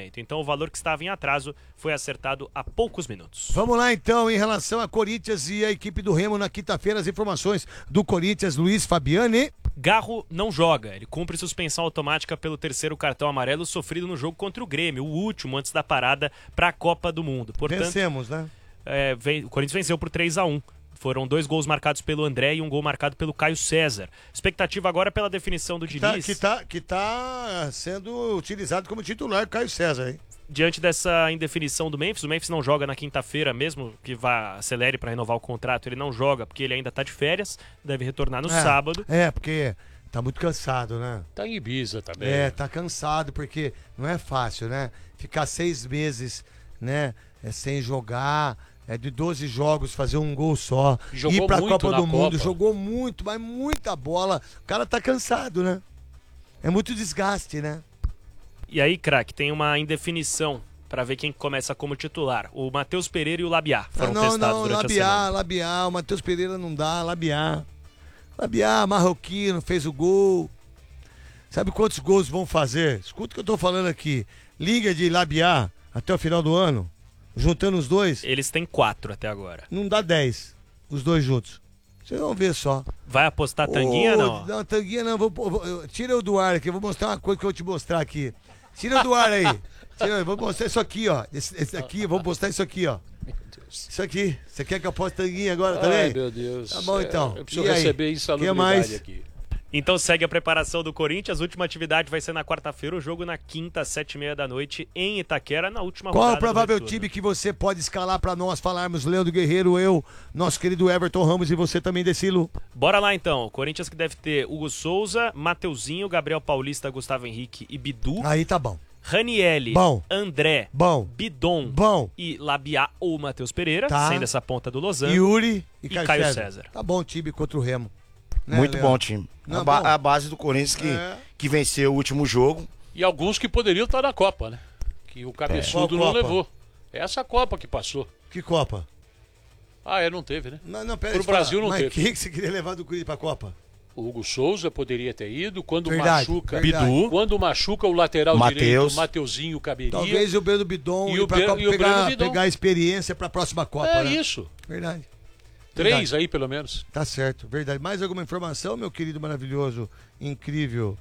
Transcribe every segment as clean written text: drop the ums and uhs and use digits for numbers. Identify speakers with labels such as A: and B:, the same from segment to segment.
A: momento. Então o valor que estava em atraso foi acertado há poucos minutos.
B: Vamos lá então, em relação a Corinthians e a equipe do Remo na quinta-feira, as informações do Corinthians, Luiz Fabiani.
A: Garro não joga, ele cumpre suspensão automática pelo terceiro cartão amarelo sofrido no jogo contra o Grêmio, o último antes da parada para a Copa do Mundo. Portanto,
B: vencemos, né?
A: O Corinthians venceu por 3-1. Foram 2 gols marcados pelo André e um gol marcado pelo Caio César. Expectativa agora pela definição do Diniz.
B: Que tá sendo utilizado como titular Caio César, hein?
A: Diante dessa indefinição do Memphis, o Memphis não joga na quinta-feira, mesmo que vá acelere para renovar o contrato, ele não joga porque ele ainda tá de férias, deve retornar no sábado.
B: Porque tá muito cansado, né?
C: Tá em Ibiza também.
B: Tá cansado porque não é fácil, né? Ficar 6 meses, né, sem jogar, de 12 jogos fazer um gol só, ir pra Copa do Mundo, jogou muito, mas muita bola. O cara tá cansado, né? É muito desgaste, né?
A: E aí, craque, tem uma indefinição para ver quem começa como titular. O Matheus Pereira e o Labiá foram testados durante a semana.
B: Labiá, o Matheus Pereira não dá, Labiá, marroquino, fez o gol. Sabe quantos gols vão fazer? Escuta o que eu tô falando aqui. Liga de Labiá até o final do ano, juntando os dois.
A: Eles têm 4 até agora.
B: Não dá 10, os dois juntos. Vocês vão ver só.
A: Vai apostar Tanguinha, não?
B: Não, Tanguinha não. Tira o do ar aqui, eu vou mostrar uma coisa que eu vou te mostrar aqui. Tira o do ar aí. Eu vou mostrar isso aqui, ó. Esse aqui, eu vou mostrar isso aqui, ó. Isso aqui. Você quer que eu poste Tanguinha agora também?
C: Ai, meu Deus.
B: Tá bom, então.
C: Eu preciso receber insalubridade aqui.
A: Então segue a preparação do Corinthians. A última atividade vai ser na quarta-feira, o jogo na quinta, às 7h30 da noite, em Itaquera, na última rodada.
B: Qual o provável time que você pode escalar pra nós falarmos? Leandro Guerreiro, eu, nosso querido Everton Ramos e você também, Decilo.
A: Bora lá então. O Corinthians que deve ter Hugo Souza, Mateuzinho, Gabriel Paulista, Gustavo Henrique e Bidu.
B: Aí tá bom.
A: Ranielli,
B: bom.
A: André,
B: bom.
A: Bidon
B: bom.
A: e Labiá ou Matheus Pereira,
B: tá.
A: Sendo essa ponta do Losango.
B: Yuri e
A: Caio César.
B: Tá bom o time contra o Remo. Né,
D: muito
B: Leandro?
D: bom time. A base do Corinthians que venceu o último jogo.
C: E alguns que poderiam estar na Copa, né? Que o cabeçudo não levou. É essa Copa que passou.
B: Que Copa?
C: Não teve, né?
B: Não, pera.
C: Pro Brasil não teve.
B: Mas quem que você queria levar do Corinthians pra Copa?
C: O Hugo Souza poderia ter ido. Quando machuca,
A: Bidu.
C: Quando machuca o lateral direito, o Mateuzinho caberia.
B: Talvez o Breno Bidon
C: e o Breno Bidon.
B: pegar a experiência pra próxima Copa.
C: Isso.
B: Verdade.
C: 3 aí, pelo menos.
B: Tá certo, verdade. Mais alguma informação, meu querido maravilhoso, incrível?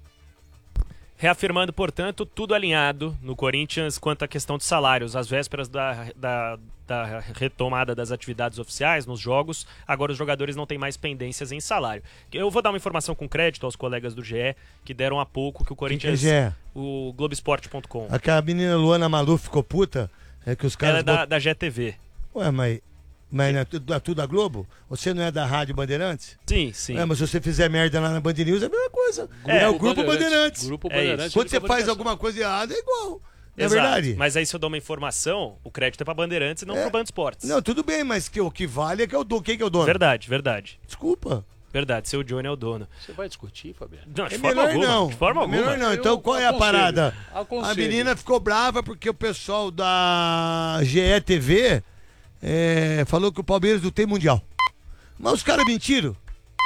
A: Reafirmando, portanto, tudo alinhado no Corinthians quanto à questão de salários. Às vésperas da retomada das atividades oficiais nos jogos, agora os jogadores não têm mais pendências em salário. Eu vou dar uma informação com crédito aos colegas do GE que deram há pouco que o Corinthians...
B: Que é GE?
A: O Globoesporte.com.
B: Aquela menina Luana Maluf ficou puta? É que os caras...
A: Ela é da GTV.
B: Ué, mas não é tudo da Globo? Você não é da Rádio Bandeirantes?
A: Sim.
B: Mas se você fizer merda lá na Band News é a mesma coisa. É o Grupo Bandeirantes.
C: Grupo Bandeirantes.
B: Quando você faz alguma coisa errada é igual. É
A: Exato.
B: verdade?
A: Mas aí se eu dou uma informação, o crédito é pra Bandeirantes e não pro Band Esportes.
B: Não, tudo bem, mas o que vale é que eu dou. Quem que é o dono?
A: Verdade.
B: Desculpa.
A: Verdade, seu Johnny é o dono.
C: Você vai discutir, Fabiano?
A: Não, de forma alguma. De forma alguma.
B: Melhor não. Então qual é a parada?
C: Aconselho.
B: A menina ficou brava porque o pessoal da GETV falou que o Palmeiras não tem mundial. Mas os caras mentiram.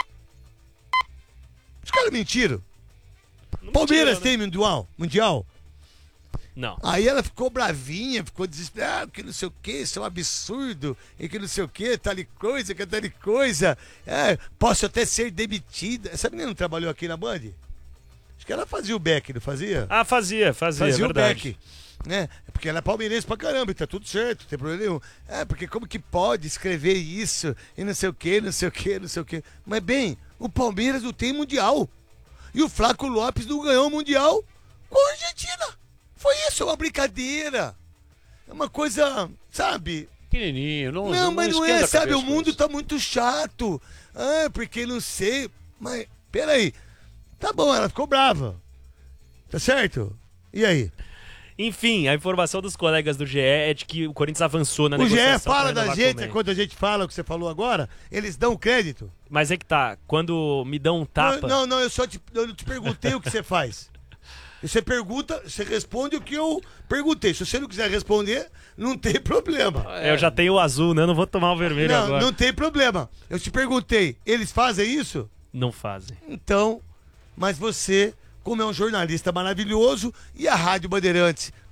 B: Palmeiras tem mundial?
A: Não.
B: Aí ela ficou bravinha, ficou desesperada, que não sei o que, isso é um absurdo, e que não sei o que, tal coisa. Posso até ser demitida. Essa menina não trabalhou aqui na Band? Acho que ela fazia o Beck, não fazia?
A: Fazia
B: o Beck. Né? Porque ela é palmeirense pra caramba, e tá tudo certo, não tem problema nenhum. Porque como que pode escrever isso, e não sei o que. Mas bem, o Palmeiras não tem mundial. E o Flaco Lopes não ganhou o mundial com a Argentina. Foi isso, é uma brincadeira. É uma coisa, sabe?
C: Pequenininho,
B: mas não é, sabe? O mundo tá muito chato. Porque não sei. Mas, peraí. Tá bom, ela ficou brava. Tá certo? E aí?
A: Enfim, a informação dos colegas do GE é de que o Corinthians avançou na negociação.
B: O GE fala da gente, quando a gente fala o que você falou agora, eles dão crédito.
A: Mas é que tá, quando me dão um tapa...
B: Não, eu te perguntei o que você faz. Você pergunta, você responde o que eu perguntei. Se você não quiser responder, não tem problema.
A: Eu já tenho o azul, né? Eu não vou tomar o vermelho agora.
B: Não tem problema. Eu te perguntei, eles fazem isso?
A: Não fazem.
B: Então, mas você, como é um jornalista maravilhoso, e a Rádio Bandeirantes